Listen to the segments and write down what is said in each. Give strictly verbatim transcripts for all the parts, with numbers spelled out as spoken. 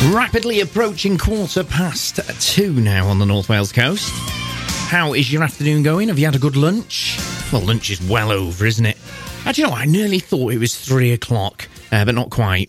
Rapidly approaching quarter past two now on the North Wales coast. How is your afternoon going? Have you had a good lunch? Well, lunch is well over, isn't it? Uh, do you know what? I nearly thought it was three o'clock, uh, but not quite.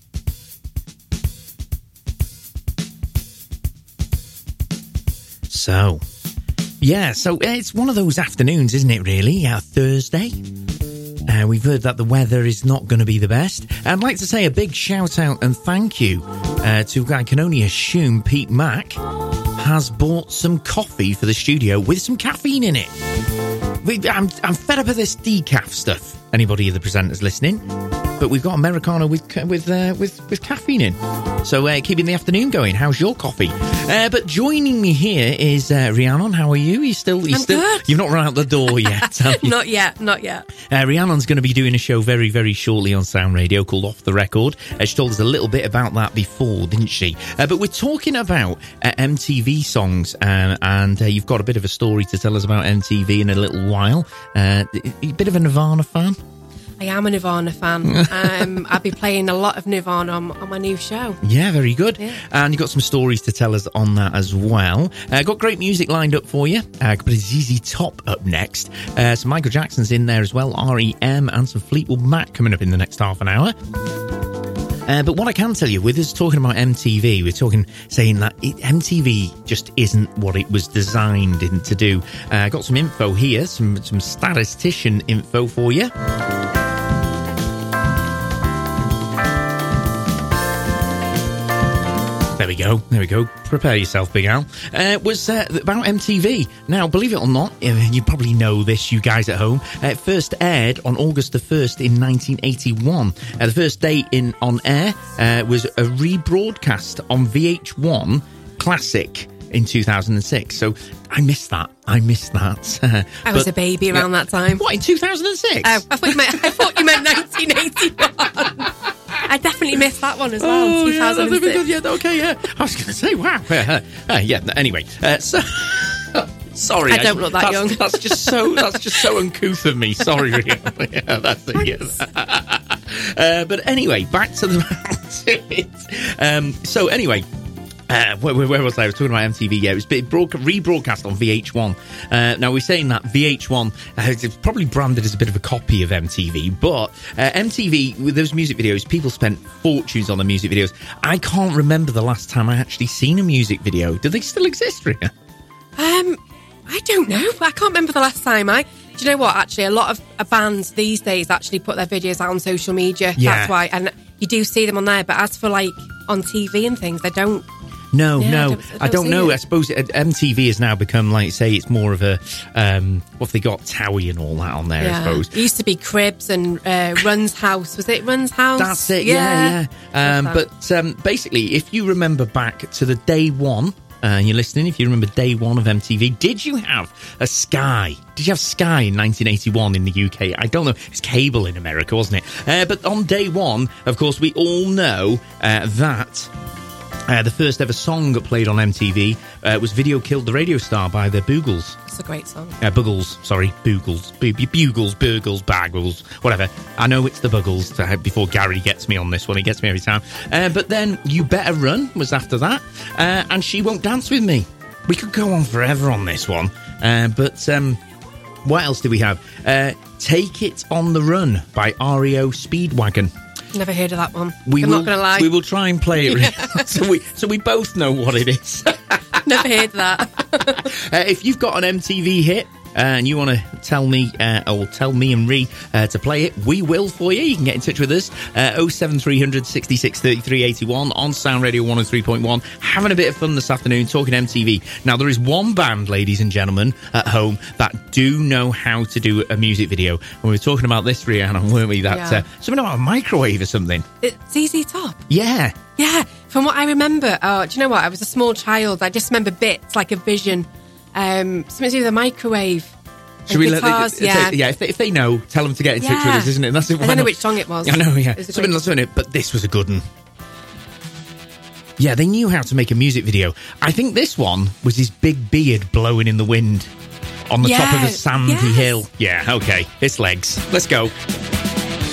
So, yeah, so it's one of those afternoons, isn't it, really? Yeah, Thursday. Uh, we've heard that the weather is not going to be the best. I'd like to say a big shout out and thank you uh, to, I can only assume, Pete Mack has bought some coffee for the studio with some caffeine in it. We, I'm, I'm fed up of this decaf stuff. Anybody of the presenters listening? But we've got Americano with with uh, with with caffeine in. So uh, keeping the afternoon going. How's your coffee? Uh, but joining me here is uh, Rhiannon. How are you? You still? You I'm still? good. You've not run out the door yet. Have you? Not yet. Not yet. Uh, Rhiannon's going to be doing a show very, very shortly on Sound Radio called Off the Record. Uh, she told us a little bit about that before, didn't she? Uh, but we're talking about uh, M T V songs, uh, and uh, you've got a bit of a story to tell us about M T V in a little while. Uh, a bit of a Nirvana fan. I am a Nirvana fan. um, I'll be playing a lot of Nirvana on, on my new show. Yeah, very good. Yeah. And you've got some stories to tell us on that as well. Uh, got great music lined up for you. Uh, got Z Z Top up next. Uh, some Michael Jackson's in there as well, R E M, and some Fleetwood Mac coming up in the next half an hour. Uh, but what I can tell you, with us talking about M T V, we're talking, saying that it, M T V just isn't what it was designed in, to do. Uh, got some info here, some, some statistician info for you. There we go, there we go. Prepare yourself, Big Al. Uh, was uh, about M T V. Now, believe it or not, uh, you probably know this, you guys at home. Uh, it first aired on August the first in nineteen eighty-one. Uh, the first day in on air uh, was a rebroadcast on V H one Classic in two thousand six. So I missed that. I missed that. Uh, I was but, a baby around uh, that time. What, in two thousand six? Oh, I thought you meant, I thought you meant nineteen eighty-one. I definitely missed that one as well. Oh, two thousand six. Yeah, that's good. Yeah, okay, yeah. I was going to say, wow. Uh, uh, yeah, anyway. Uh, so, sorry. I don't I, look that that's, young. That's just so That's just so uncouth of me. Sorry, really. Yeah, that's it. Yeah. Uh, but anyway, back to the to it. Um, so anyway. Uh, where, where was I? I was talking about M T V. Yeah, it was broad, rebroadcast on V H one. Uh, now, we're saying that V H one uh, is probably branded as a bit of a copy of M T V, but uh, M T V, with those music videos, people spent fortunes on the music videos. I can't remember the last time I actually seen a music video. Do they still exist, Rhea? Um, I don't know. I can't remember the last time I... Do you know what? Actually, a lot of uh, bands these days actually put their videos out on social media. Yeah. That's why. And you do see them on there. But as for, like, on T V and things, they don't... No, yeah, no, I don't, I don't, I don't know. It. I suppose M T V has now become, like, say, it's more of a, um, what have they got, Towie and all that on there, yeah. I suppose. It used to be Cribs and uh, Run's House. Was it Run's House? That's it, yeah, yeah. yeah. Um, but um, basically, if you remember back to the day one, uh, you're listening, if you remember day one of M T V, did you have a Sky? Did you have Sky in nineteen eighty-one in the U K? I don't know. It's cable in America, wasn't it? Uh, but on day one, of course, we all know uh, that... Uh, the first ever song that played on M T V uh, was Video Killed the Radio Star by the Boogles. It's a great song. Uh, Buggles, sorry, Boogles. Bu- Bugles, Burgles, Bagles, whatever. I know it's the Buggles uh, before Gary gets me on this one. He gets me every time. Uh, but then You Better Run was after that. Uh, and She Won't Dance With Me. We could go on forever on this one. Uh, but um, what else do we have? Uh, Take It On The Run by R E O Speedwagon. Never heard of that one. We I'm will, not going to lie. We will try and play it. Yeah. so we so we both know what it is. Never heard that. uh, if you've got an M T V hit uh, and you want to tell me uh, or tell me and Ree uh, to play it, we will for you. You can get in touch with us. Uh, oh seven three hundred sixty-six thirty-three eighty-one on Sound Radio one oh three point one. Having a bit of fun this afternoon talking M T V. Now, there is one band, ladies and gentlemen, at home that do know how to do a music video. And we were talking about this, Rhiannon, weren't we? That yeah. uh, something about a microwave or something. It's Z Z Top. Yeah. Yeah. From what I remember, oh, do you know what? I was a small child. I just remember bits, like a vision. Um, something to do with a microwave. Should we guitars, let they, yeah. yeah, if they, if they know, tell them to get in yeah. touch with us, isn't it? That's it. I don't know which song it was. I know, yeah. It Something like it, but this was a good one. Yeah, they knew how to make a music video. I think this one was his big beard blowing in the wind on the yeah. top of a sandy yes. hill. Yeah, okay. It's legs. Let's go.